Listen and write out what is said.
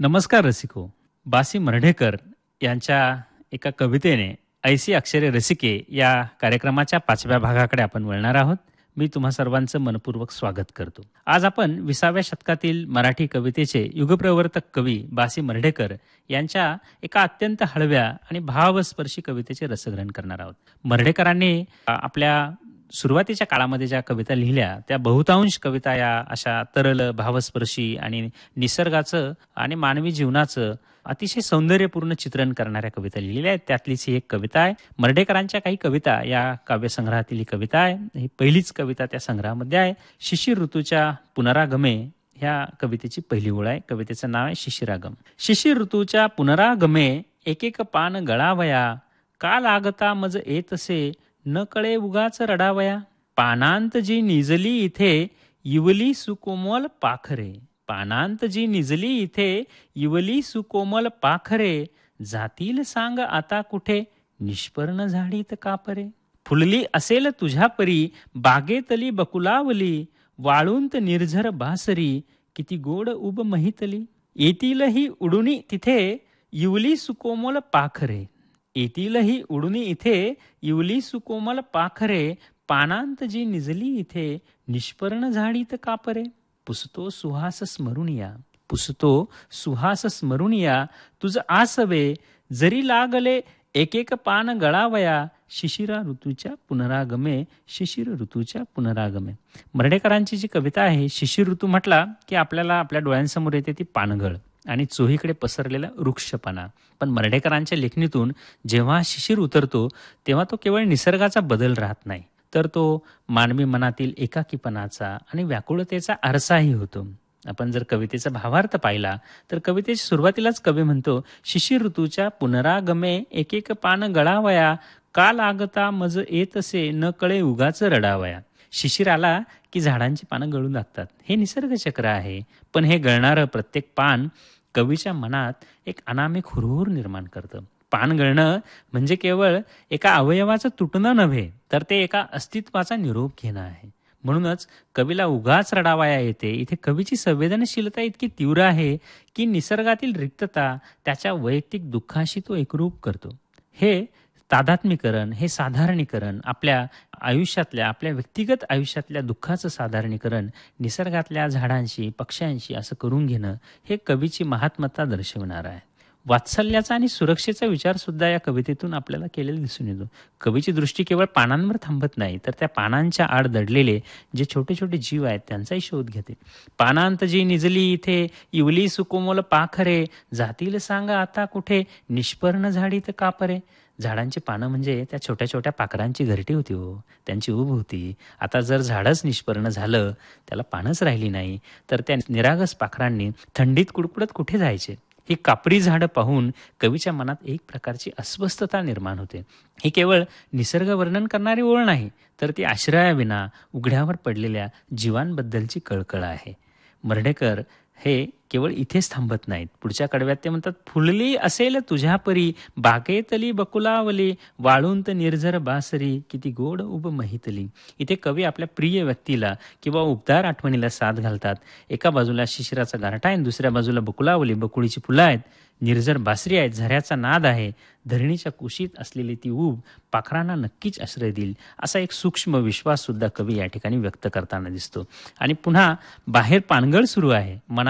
नमस्कार रसिको. बासी मर्ढेकर यांच्या एका कवितेने ऐसी अक्षरे रसिके या कार्यक्रमाच्या 5व्या भागाकडे आपण वळणार आहोत. मी तुम्हा सर्वांचं मनपूर्वक स्वागत करतो. आज आपण 20व्या शतकातील मराठी कवितेचे युगप्रवर्तक कवी बासी मर्ढेकर यांच्या एका अत्यंत हळव्या आणि भावस्पर्शी कवितेचे रसग्रहण करणार आहोत. मर्ढेकरांनी आपल्या सुरुवातीच्या काळामध्ये ज्या कविता लिहिल्या त्या बहुतांश कविता या अशा तरल, भावस्पर्शी आणि निसर्गाचं आणि मानवी जीवनाचं अतिशय सौंदर्यपूर्ण चित्रण करणाऱ्या कविता लिहिलेल्या आहेत. त्यातलीच ही एक कविता आहे. मर्ढेकरांच्या काही कविता या काव्यसंग्रहातील ही कविता आहे. ही पहिलीच कविता त्या संग्रहामध्ये आहे. शिशिर ऋतूच्या पुनरागमे ह्या कवितेची पहिली ओळ आहे. कवितेचं नाव आहे शिशिरागम. शिशिर ऋतूच्या पुनरागमे एक एक पान गळावया, का लागता मज येतसे न कळे उगाच रडावया. पानांत जी निजली इथे इवली सुकोमल पाखरे, पानांत जी निजली इथे इवली सुकोमल पाखरे, जातील सांग आता कुठे निष्पर्ण झाडीत कापरे. फुलली असेल तुझ्या परी बागेतली बकुलावली, वाळूंत निर्झर बासरी किती गोड उब महितली. येतीलही उडुनी तिथे इवली सुकोमल पाखरे, येतीलही उडुनी इथे इवली सुकोमल पाखरे, पानांत जी निजली इथे निष्पर्ण झाडीत कापरे. पुसतो सुहास स्मरुनिया, पुसतो सुहास स्मरुनिया, तुझ आसवे जरी लागले एक एक पान गळावया. शिशिरा ऋतूच्या पुनरागमे, शिशिर ऋतूच्या पुनरागमे. मर्ढेकरांची जी कविता आहे, शिशिर ऋतू म्हटला की आपल्याला आपल्या डोळ्यांसमोर येते ती पानगळ आणि चोहीकडे पसरलेला वृक्षपणा. पण मर्ढेकरांच्या लेखणीतून जेव्हा शिशिर उतरतो तेव्हा तो केवळ निसर्गाचा बदल राहत नाही, तर तो मानवी मनातील एकाकीपणाचा आणि व्याकुळतेचा आरसाही होतो. आपण जर कवितेचा भावार्थ पाहिला तर कवितेच्या सुरुवातीलाच कवी म्हणतो, शिशिर ऋतूच्या पुनरागमे एक एक पान गळावया, का लागता मज येतसे न कळे उगाच रडावया. शिशिर आला की झाडांची पानं गळू लागतात. हे निसर्ग चक्र आहे. पण हे गळणारं प्रत्येक पान कवीच्या मनात एक अनामिक हुरहुर निर्माण करतं. पान गळणं म्हणजे केवळ एका अवयवाचं तुटणं नव्हे, तर ते एका अस्तित्वाचा निरोप घेणं आहे. म्हणूनच कवीला उगाच रडावया येते. इथे कवीची संवेदनशीलता इतकी तीव्र आहे की निसर्गातील रिक्तता त्याच्या वैयक्तिक दुःखाशी तो एकरूप करतो. हे तादात्म्यकरण, हे साधारणीकरण, आपल्या आयुष्यातल्या, आपल्या व्यक्तिगत आयुष्यातल्या दुःखाचं साधारणीकरण निसर्गातल्या झाडांशी, पक्ष्यांशी असं करून घेणं हे कवीची महात्मता दर्शवणार आहे. वात्सल्याचा आणि सुरक्षेचा विचार सुद्धा या कवितेतून आपल्याला केलेला दिसून येतो. कवीची दृष्टी केवळ पानांवर थांबत नाही, तर त्या पानांच्या आड दडलेले जे छोटे छोटे जीव आहेत त्यांचाही शोध घेते. पानांत जी निजली इथे इवली सुकोमल पाखरे, जातील सांगा आता कुठे निष्पर्ण झाडीत कापरे. झाडांची पानं म्हणजे त्या छोट्या छोट्या पाखरांची घरटी होती हो, त्यांची ऊब होती. आता जर झाडच निष्पर्ण झालं, त्याला पानच राहिली नाही, तर त्या निरागस पाखरांनी थंडीत कुडकुडत कुठे जायचे. ही कापरी झाडं पाहून कवीच्या मनात एक प्रकारची अस्वस्थता निर्माण होते. ही केवळ निसर्ग वर्णन करणारी ओळ नाही, तर ती आश्रयाविना उघड्यावर पडलेल्या जीवांबद्दलची कळकळ आहे. मर्ढेकर हे केवळ इथेच थांबत नाहीत. पुढच्या कडव्यात ते म्हणतात, फुलली असेल तुझ्या परी बागेतली बकुलावली, वाळूंत निर्झर बासरी किती गोड उब महितली. इथे कवी आपल्या प्रिय व्यक्तीला किंवा उबदार आठवणीला साथ घालतात. एका बाजूला शिशिराचा गारठा आहे, दुसऱ्या बाजूला बकुलावली, बकुळीची फुलं आहेत, निर्झर बासरी आहेत, झऱ्याचा नाद आहे. धरणीच्या कुशीत असलेली ती ऊब पाखरांना नक्कीच आश्रय देईल, असा एक सूक्ष्म विश्वास सुद्धा कवी या ठिकाणी व्यक्त करताना दिसतो. आणि पुन्हा बाहेर पानगळ सुरू आहे, मनात